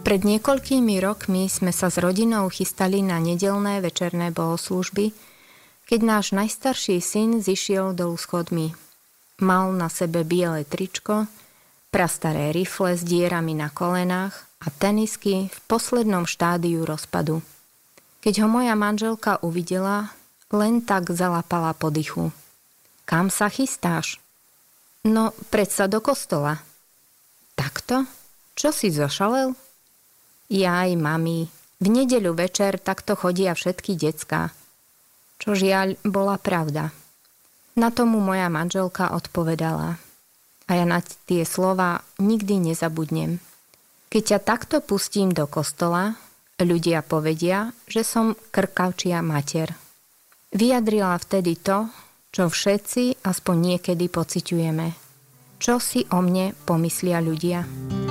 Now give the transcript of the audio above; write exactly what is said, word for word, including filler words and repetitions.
Pred niekoľkými rokmi sme sa s rodinou chystali na nedeľné večerné bohoslúžby, keď náš najstarší syn zišiel dolu schodmi. Mal na sebe biele tričko, prastaré rifle s dierami na kolenách a tenisky v poslednom štádiu rozpadu. Keď ho moja manželka uvidela, len tak zalapala po dychu. Kam sa chystáš? No, predsa do kostola. Takto? Čo si zošalel? Jaj, mami, v nedeľu večer takto chodia všetky decká. Čo žiaľ bola pravda. Na tomu moja manželka odpovedala. A ja na tie slova nikdy nezabudnem. Keď ťa takto pustím do kostola, ľudia povedia, že som krkavčia mater. Vyjadrila vtedy to, čo všetci aspoň niekedy pociťujeme. Čo si o mne pomyslia ľudia?